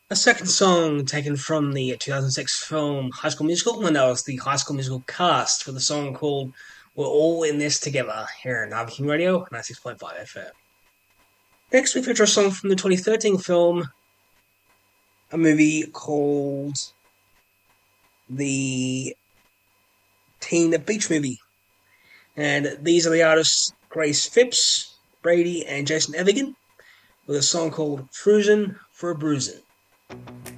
A second song taken from the 2006 film High School Musical, and that was the High School Musical cast for the song called We're All in This Together here on King Radio 96.5 FM. Next, we feature a song from the 2013 film, a movie called The Teen Beach Movie. And these are the artists Grace Phipps, Brady, and Jason Evigan with a song called Cruisin' for a Bruisin'.